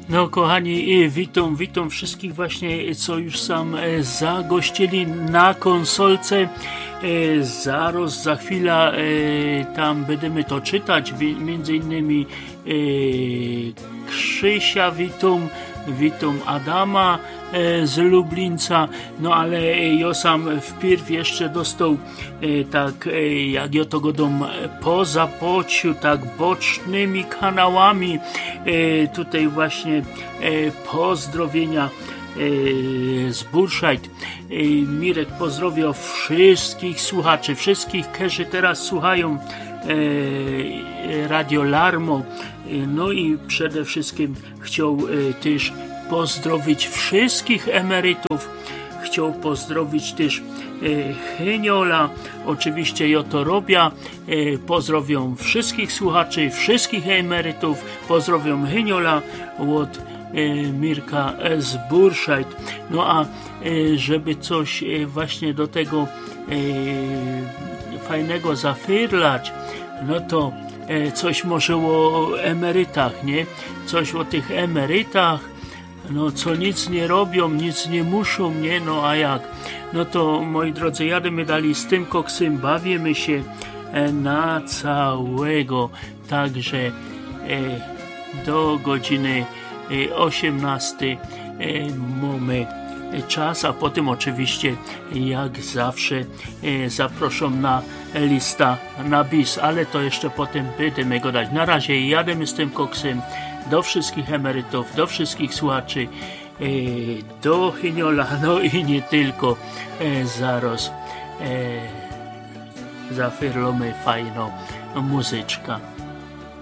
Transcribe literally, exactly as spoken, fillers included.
No kochani, witam, witam wszystkich właśnie, co już sam zagościli na konsolce. Zaraz, za chwilę tam będziemy to czytać, między innymi Krzysia witam, witam Adama z Lublinca, no ale ja sam wpierw jeszcze dostał tak, jak ja to godą po zapociu, tak bocznymi kanałami tutaj właśnie pozdrowienia z Burscheid. Mirek pozdrowił wszystkich słuchaczy, wszystkich, którzy teraz słuchają Radio Larmo, no i przede wszystkim chciał też pozdrowić wszystkich emerytów, chciał pozdrowić też Heniola, oczywiście ja to robię, pozdrowią wszystkich słuchaczy, wszystkich emerytów, pozdrowią Heniola od Mirka z Burscheid. No a żeby coś właśnie do tego fajnego zafyrlać, no to coś może o emerytach, nie? Coś o tych emerytach, no co nic nie robią, nic nie muszą, nie? No a jak? No to moi drodzy, jademy dalej z tym koksem, bawimy się na całego, także do godziny osiemnastej mamy czas, a potem oczywiście jak zawsze zaproszą na lista na bis, ale to jeszcze potem będziemy go dać. Na razie jademy z tym koksem do wszystkich emerytów, do wszystkich słuchaczy, do Heniola, no i nie tylko. Zaraz zafirlomy fajną muzyczkę.